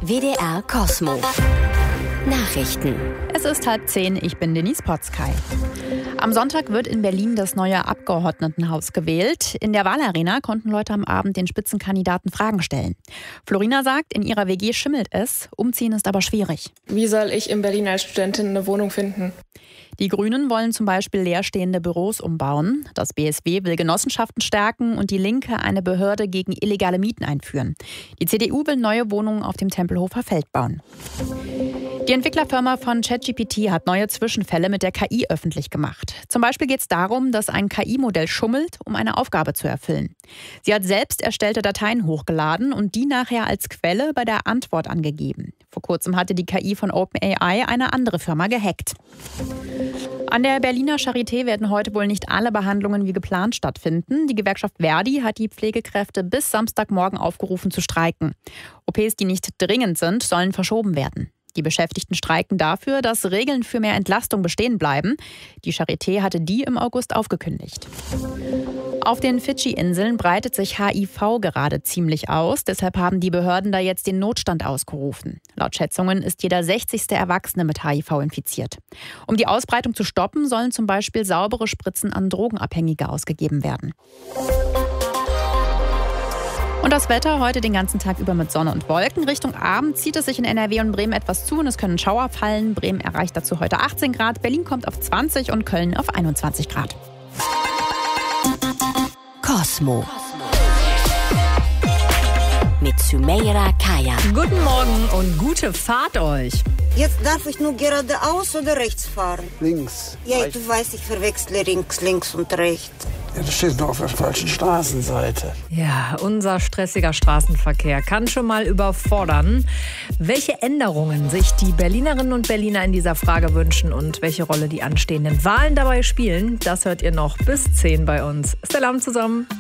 WDR Cosmo. Nachrichten. Es ist 9:30, ich bin Denise Potzkay. Am Sonntag wird in Berlin das neue Abgeordnetenhaus gewählt. In der Wahlarena konnten Leute am Abend den Spitzenkandidaten Fragen stellen. Florina sagt, in ihrer WG schimmelt es, umziehen ist aber schwierig. Wie soll ich in Berlin als Studentin eine Wohnung finden? Die Grünen wollen zum Beispiel leerstehende Büros umbauen. Das BSW will Genossenschaften stärken und die Linke eine Behörde gegen illegale Mieten einführen. Die CDU will neue Wohnungen auf dem Tempelhofer Feld bauen. Die Entwicklerfirma von ChatGPT hat neue Zwischenfälle mit der KI öffentlich gemacht. Zum Beispiel geht es darum, dass ein KI-Modell schummelt, um eine Aufgabe zu erfüllen. Sie hat selbst erstellte Dateien hochgeladen und die nachher als Quelle bei der Antwort angegeben. Vor kurzem hatte die KI von OpenAI eine andere Firma gehackt. An der Berliner Charité werden heute wohl nicht alle Behandlungen wie geplant stattfinden. Die Gewerkschaft Verdi hat die Pflegekräfte bis Samstagmorgen aufgerufen zu streiken. OPs, die nicht dringend sind, sollen verschoben werden. Die Beschäftigten streiken dafür, dass Regeln für mehr Entlastung bestehen bleiben. Die Charité hatte die im August aufgekündigt. Auf den Fidschi-Inseln breitet sich HIV gerade ziemlich aus. Deshalb haben die Behörden da jetzt den Notstand ausgerufen. Laut Schätzungen ist jeder 60. Erwachsene mit HIV infiziert. Um die Ausbreitung zu stoppen, sollen zum Beispiel saubere Spritzen an Drogenabhängige ausgegeben werden. Und das Wetter heute den ganzen Tag über mit Sonne und Wolken. Richtung Abend zieht es sich in NRW und Bremen etwas zu und es können Schauer fallen. Bremen erreicht dazu heute 18 Grad, Berlin kommt auf 20 und Köln auf 21 Grad. Cosmo. Mit Sümeyra Kaya. Guten Morgen und gute Fahrt euch. Jetzt darf ich nur geradeaus oder rechts fahren? Links. Ja, du weißt, ich verwechsle links und rechts. Ja, du stehst noch auf der falschen Straßenseite. Ja, unser stressiger Straßenverkehr kann schon mal überfordern. Welche Änderungen sich die Berlinerinnen und Berliner in dieser Frage wünschen und welche Rolle die anstehenden Wahlen dabei spielen, das hört ihr noch bis 10 bei uns. Salam zusammen.